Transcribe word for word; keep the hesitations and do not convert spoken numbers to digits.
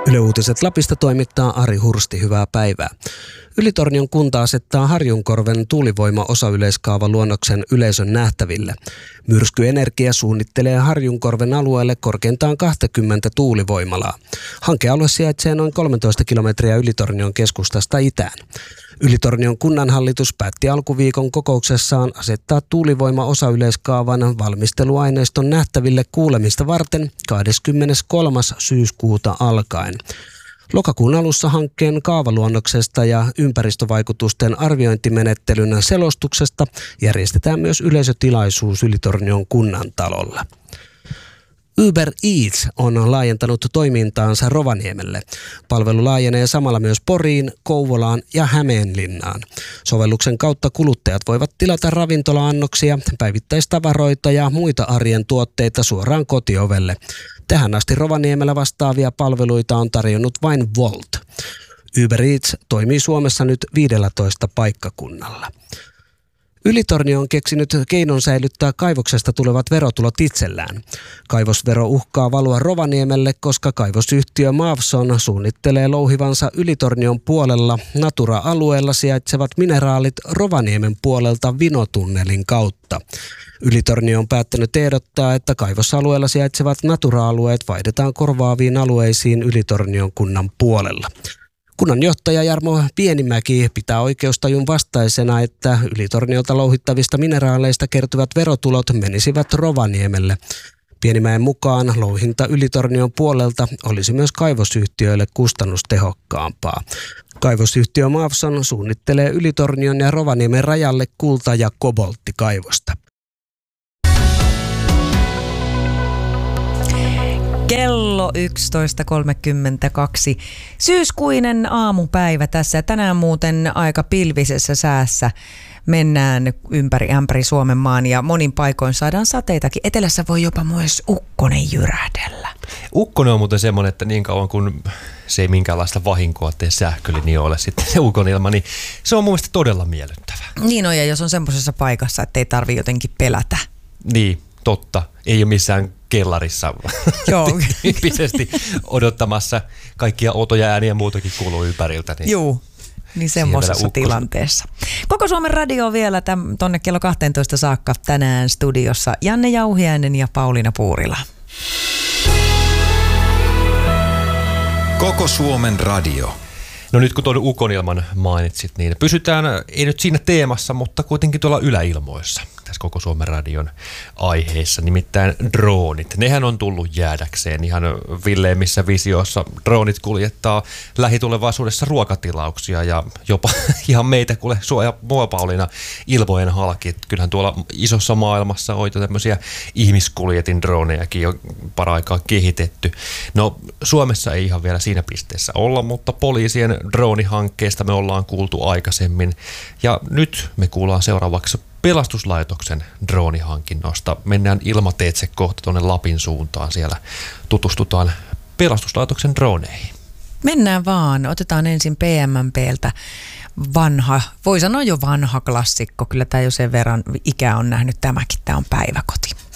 Yle Uutiset Lapista toimittaa Ari Hursti, hyvää päivää. Ylitornion kunta asettaa Harjunkorven tuulivoima-osayleiskaavaluonnoksen yleisön nähtäville. Myrsky Energia suunnittelee Harjunkorven alueelle korkeintaan kaksikymmentä tuulivoimalaa. Hankealue sijaitsee noin kolmetoista kilometriä Ylitornion keskustasta itään. Ylitornion kunnanhallitus päätti alkuviikon kokouksessaan asettaa tuulivoima-osayleiskaavan valmisteluaineiston nähtäville kuulemista varten kahdeskymmeneskolmas syyskuuta alkaen. Lokakuun alussa hankkeen kaavaluonnoksesta ja ympäristövaikutusten arviointimenettelyn selostuksesta järjestetään myös yleisötilaisuus Ylitornion kunnantalolla. Uber Eats on laajentanut toimintaansa Rovaniemelle. Palvelu laajenee samalla myös Poriin, Kouvolaan ja Hämeenlinnaan. Sovelluksen kautta kuluttajat voivat tilata ravintola-annoksia, päivittäistavaroita ja muita arjen tuotteita suoraan kotiovelle. Tähän asti Rovaniemellä vastaavia palveluita on tarjonnut vain Wolt. Uber Eats toimii Suomessa nyt viidellätoista paikkakunnalla. Ylitornio on keksinyt keinon säilyttää kaivoksesta tulevat verotulot itsellään. Kaivosvero uhkaa valua Rovaniemelle, koska kaivosyhtiö Mavson suunnittelee louhivansa Ylitornion puolella Natura-alueella sijaitsevat mineraalit Rovaniemen puolelta Vinotunnelin kautta. Ylitornio on päättänyt ehdottaa, että kaivosalueella sijaitsevat Natura-alueet vaihdetaan korvaaviin alueisiin Ylitornion kunnan puolella. Kunnanjohtaja Jarmo Pienimäki pitää oikeustajun vastaisena, että Ylitorniolta louhittavista mineraaleista kertyvät verotulot menisivät Rovaniemelle. Pienimäen mukaan louhinta Ylitornion puolelta olisi myös kaivosyhtiöille kustannustehokkaampaa. Kaivosyhtiö Mavson suunnittelee Ylitornion ja Rovaniemen rajalle kulta- ja kobolttikaivosta. Kello yksitoista kolmekymmentäkaksi. Syyskuinen aamupäivä tässä. Tänään muuten aika pilvisessä säässä mennään ympäri ämpäri Suomen maan ja monin paikoin saadaan sateitakin. Etelässä voi jopa myös ukkonen jyrähdellä. Ukkonen on muuten semmoinen, että niin kauan kun se ei minkäänlaista vahinkoa tee sähkölinjoille sitten se ukonilma, niin se on mun mielestä todella miellyttävää. Niin on, ja jos on semmoisessa paikassa, että ei tarvitse jotenkin pelätä. Niin, totta. Ei ole missään kellarissa tyyppisesti odottamassa. Kaikkia outoja ääniä ja muutakin kuuluu ympäriltä. Niin Juu, niin semmoisessa tilanteessa. Koko Suomen radio vielä tuonne kello kahteentoista saakka tänään studiossa Janne Jauhiainen ja Pauliina Puurila. Koko Suomen radio. No nyt kun tuon ukonilman mainitsit, niin pysytään, ei nyt siinä teemassa, mutta kuitenkin tuolla yläilmoissa tässä Koko Suomen radion aiheessa, nimittäin droonit. Nehän on tullut jäädäkseen ihan villeimmissä visioissa. Droonit kuljettaa lähitulevaisuudessa ruokatilauksia ja jopa ihan meitä, kuule sua ja mua Pauliina, ilmojen halki. Kyllähän tuolla isossa maailmassa on jo tämmöisiä ihmiskuljetin dronejakin jo paraikaa kehitetty. No Suomessa ei ihan vielä siinä pisteessä olla, mutta poliisien droonihankkeesta me ollaan kuultu aikaisemmin. Ja nyt me kuullaan seuraavaksi pelastuslaitoksen droonihankinnosta. Mennään ilmateitse kohta tuonne Lapin suuntaan. Siellä tutustutaan pelastuslaitoksen drooneihin. Mennään vaan. Otetaan ensin P M M P:ltä vanha, voi sanoa jo vanha klassikko. Kyllä tämä jo sen verran ikää on nähnyt tämäkin. Tämä on Päiväkoti.